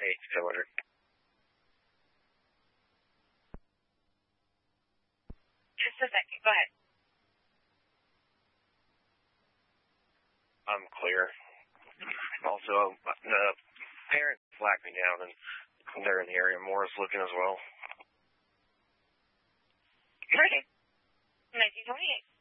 Hey, Taylor. Just a second. Go ahead. I'm clear. Also, the parents flagged me down, and they're in the area. Morris looking as well. Okay. 1928.